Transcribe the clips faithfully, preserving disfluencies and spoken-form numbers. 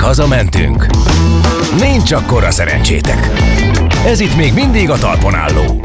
hazamentünk. Nincs akkora szerencsétek. Ez itt még mindig a talpon álló.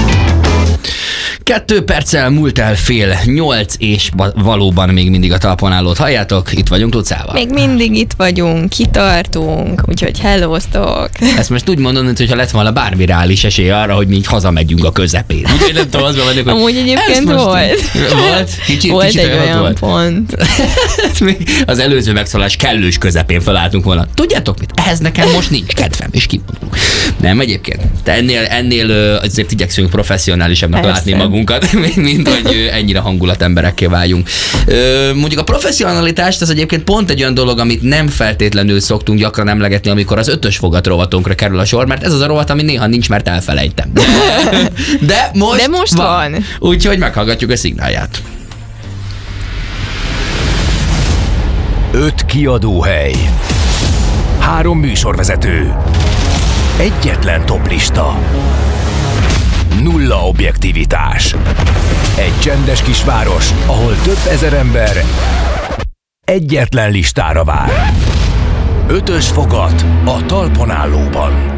Kettő perccel múlt el fél nyolc, és valóban még mindig a talpon állót halljátok. Itt vagyunk Lucával. Még mindig itt vagyunk, kitartunk, úgyhogy hellóztok. Ezt most úgy mondod, hogy ha lett volna bármi reális esély arra, hogy mi így hazamegyünk a közepén. Úgyhogy nem tudom, azban vagyok, hogy amúgy egyébként volt. Volt? Kicsit, volt kicsit egy olyan volt. pont. Az előző megszólás kellős közepén felálltunk volna. Tudjátok mit? Ehhez nekem most nincs kedvem, és kimondom. Nem egyébként. De ennél, ennél azért igyekszünk professzionálisabbnak Persze. látni magunkat, mint hogy ennyire hangulatemberekké váljunk. Mondjuk a professzionalitást, az egyébként pont egy olyan dolog, amit nem feltétlenül szoktunk gyakran emlegetni, amikor az ötös fogat rovatunkra kerül a sor, mert ez az a rovat, ami néha nincs, mert elfelejtem. De, de most, de most van. van. Úgyhogy meghallgatjuk a szignálját. Öt kiadóhely. Három műsorvezető. Egyetlen toplista. Nulla objektivitás. Egy csendes kisváros, ahol több ezer ember egyetlen listára vár. Ötös fogat a talpon állóban.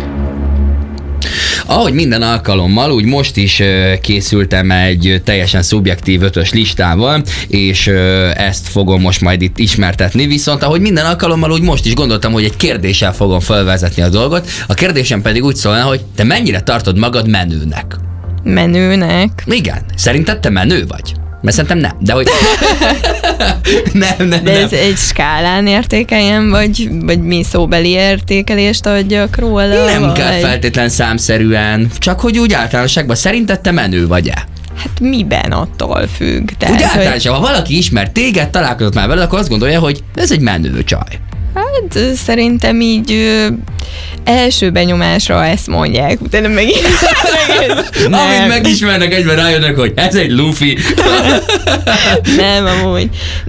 Ahogy minden alkalommal, úgy most is készültem egy teljesen szubjektív ötös listával, és ezt fogom most majd itt ismertetni, viszont ahogy minden alkalommal, úgy most is gondoltam, hogy egy kérdéssel fogom felvezetni a dolgot. A kérdésem pedig úgy szólna, hogy te mennyire tartod magad menőnek? Menőnek? Igen. Szerinted te menő vagy? Mert szerintem nem, de hogy... nem, nem, de nem. ez egy skálán értékeljem, vagy, vagy mi szóbeli értékelést adjak róla? Nem vagy? kell feltétlen számszerűen, csak hogy úgy általánosságban szerinted te menő vagy-e? Hát miben attól függ? Tehát, úgy általánosan, hogy... ha valaki ismer téged, találkozott már veled, akkor azt gondolja, hogy ez egy menő csaj. Hát szerintem így ö, első benyomásra ezt mondják, utána megint... Amint megismernek, egyben rájönnek, hogy ez egy lufi. Nem, amúgy.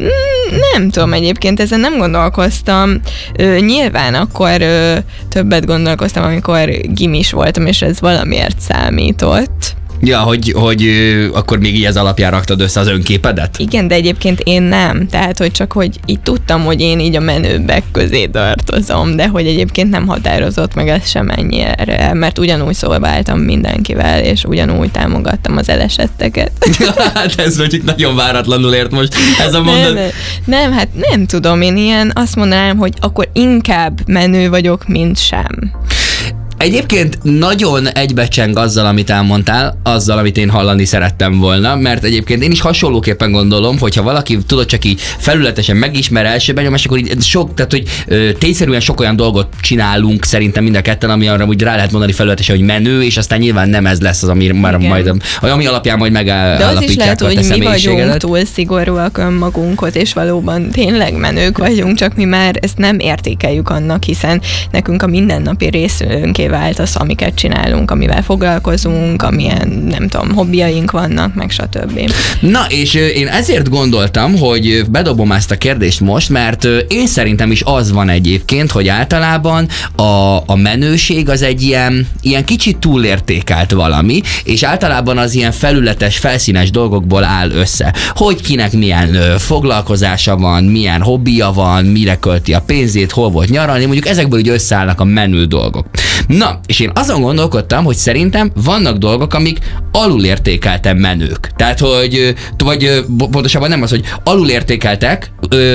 Nem tudom, egyébként ezen nem gondolkoztam. Ö, nyilván akkor ö, többet gondolkoztam, amikor gimis voltam, és ez valamiért számított. Ja, hogy, hogy ö, akkor még így ez alapján raktad össze az önképedet? Igen, de egyébként én nem. Tehát, hogy csak, hogy így tudtam, hogy én így a menőbbek közé tartozom, de hogy egyébként nem határozott meg ez sem ennyire, mert ugyanúgy szólváltam mindenkivel, és ugyanúgy támogattam az elesetteket. Hát ez mondjuk nagyon váratlanul ért most ez a mondat. Nem, nem, hát nem tudom, én ilyen azt mondanám, hogy akkor inkább menő vagyok, mint sem. Egyébként nagyon egybecseng azzal, amit elmondtál, azzal, amit én hallani szerettem volna, mert egyébként én is hasonlóképpen gondolom, hogy ha valaki tudod csak így felületesen megismer első benyomás, akkor így sok, tehát hogy ö, tényszerűen sok olyan dolgot csinálunk szerintem mind a ketten, ami arra úgy rá lehet mondani felületesen, hogy menő, és aztán nyilván nem ez lesz az, ami, már majd, ami alapján majd megállapítják. De az is lehet, a hogy mi vagyunk túl szigorúak önmagunkhoz, és valóban tényleg menők vagyunk, csak mi már ezt nem értékeljük annak, hiszen nekünk a mindennapi részünké vált az, amiket csinálunk, amivel foglalkozunk, amilyen, nem tudom, hobbiaink vannak, meg stb. Na, és én ezért gondoltam, hogy bedobom ezt a kérdést most, mert én szerintem is az van egyébként, hogy általában a, a menőség az egy ilyen, ilyen kicsit túlértékelt valami, és általában az ilyen felületes, felszínes dolgokból áll össze. Hogy kinek milyen foglalkozása van, milyen hobbija van, mire költi a pénzét, hol volt nyaralni, mondjuk ezekből úgy összeállnak a menő dolgok. Na, és én azon gondolkodtam, hogy szerintem vannak dolgok, amik alulértékelten menők. Tehát, hogy, vagy pontosabban nem az, hogy alulértékeltek,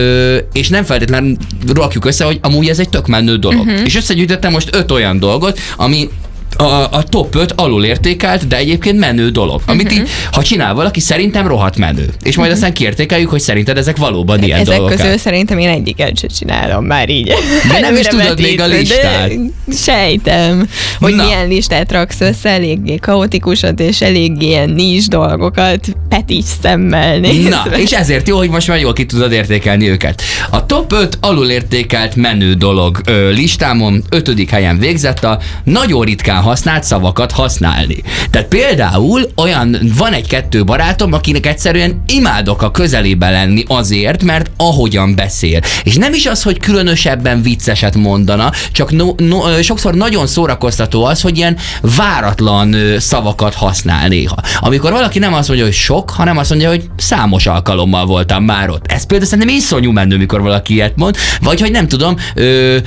és nem feltétlenül rakjuk össze, hogy amúgy ez egy tök menő dolog. Uh-huh. És összegyűjtöttem most öt olyan dolgot, ami A, a top öt alulértékelt, de egyébként menő dolog. Amit uh-huh. így, ha csinál valaki, szerintem rohadt menő. És majd uh-huh. aztán kiértékeljük, hogy szerinted ezek valóban ilyen ezek dolgok. Ezek közül szerintem én egyiket sem csinálom már így. De nem is tudod még a listát. Sejtem, hogy Na. milyen listát raksz össze, eléggé kaotikusat, és eléggé ilyen nincs dolgokat petics szemmel nézve. Na, és ezért jó, hogy most már jól ki tudod értékelni őket. A top öt alulértékelt menő dolog ö, listámon ötödik helyen végzett a nagyon ritkán használt szavakat használni. Tehát például olyan, van egy-kettő barátom, akinek egyszerűen imádok a közelébe lenni azért, mert ahogyan beszél. És nem is az, hogy különösebben vicceset mondana, csak no, no, sokszor nagyon szórakoztató az, hogy ilyen váratlan szavakat használ néha. Amikor valaki nem azt mondja, hogy sok, hanem azt mondja, hogy számos alkalommal voltam már ott. Ez például szerintem iszonyú menő, mikor valaki ilyet mond, vagy hogy nem tudom, ö,